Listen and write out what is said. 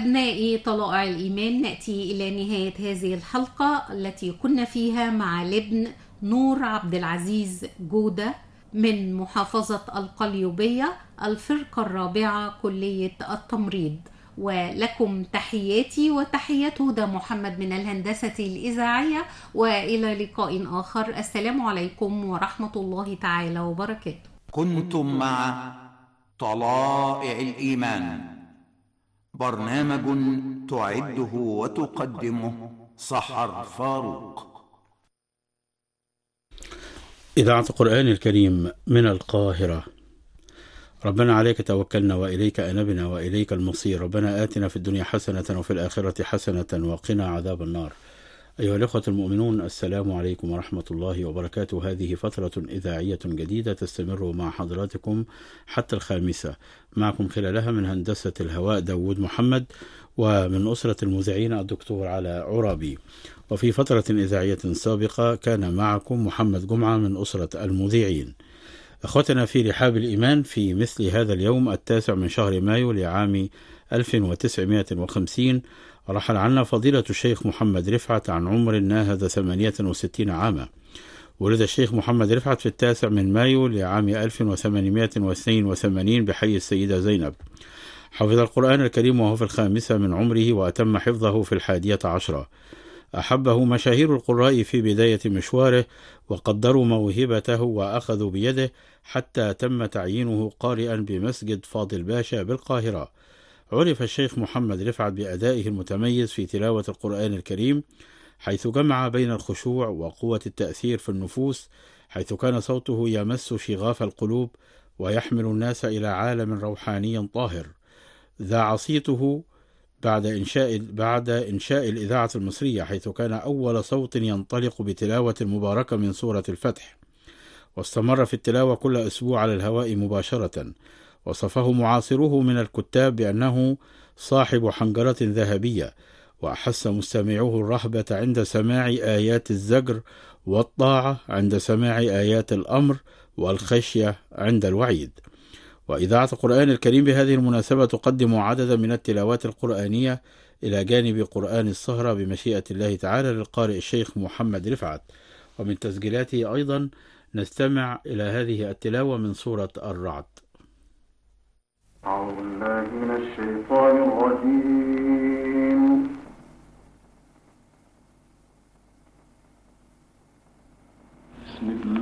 أبنائي طلائع الإيمان، نأتي إلى نهاية هذه الحلقة التي كنا فيها مع الابن نور عبد العزيز جودة من محافظة القليوبية، الفرقة الرابعة، كلية التمريض. ولكم تحياتي وتحيات هدى محمد من الهندسة الإذاعية، وإلى لقاء آخر. السلام عليكم ورحمة الله تعالى وبركاته. كنتم مع طلائع الإيمان، برنامج تعده وتقدمه سحر فاروق. إذاعة القرآن الكريم من القاهرة. ربنا عليك توكلنا وإليك أنبنا وإليك المصير. ربنا آتنا في الدنيا حسنة وفي الآخرة حسنة وقنا عذاب النار. أيها الأخوة المؤمنون، السلام عليكم ورحمة الله وبركاته. هذه فترة إذاعية جديدة تستمر مع حضراتكم حتى 5. معكم خلالها من هندسة الهواء داود محمد، ومن أسرة المذيعين الدكتور علاء عرابي. وفي فترة إذاعية سابقة كان معكم محمد جمعة من أسرة المذيعين. أخوتنا في رحاب الإيمان، في مثل هذا اليوم 9 من شهر مايو لعام 1950 رحل عنا فضيلة الشيخ محمد رفعت عن عمر ناهز 68 عاما. ولد الشيخ محمد رفعت في 9 من مايو لعام 1882 بحي السيدة زينب. حفظ القرآن الكريم وهو في 5 من عمره، وأتم حفظه في 11. أحبه مشاهير القراء في بداية مشواره، وقدروا موهبته وأخذوا بيده حتى تم تعيينه قارئا بمسجد فاضل باشا بالقاهرة. عرف الشيخ محمد رفعت بأدائه المتميز في تلاوة القرآن الكريم، حيث جمع بين الخشوع وقوة التأثير في النفوس، حيث كان صوته يمس شغاف القلوب ويحمل الناس إلى عالم روحاني طاهر. ذاع صيته بعد إنشاء الإذاعة المصرية، حيث كان أول صوت ينطلق بتلاوة مباركة من سورة الفتح، واستمر في التلاوة كل أسبوع على الهواء مباشرة. وصفه معاصروه من الكتاب بأنه صاحب حنجرة ذهبية، وأحس مستمعوه الرهبة عند سماع آيات الزجر، والطاعة عند سماع آيات الأمر، والخشية عند الوعيد. وإذاعة القرآن الكريم بهذه المناسبة تقدم عددا من التلاوات القرآنية إلى جانب قرآن السهرة بمشيئة الله تعالى للقارئ الشيخ محمد رفعت. ومن تسجيلاته أيضا نستمع إلى هذه التلاوة من سورة الرعد. أعوذ بالله من الشيطان الرجيم.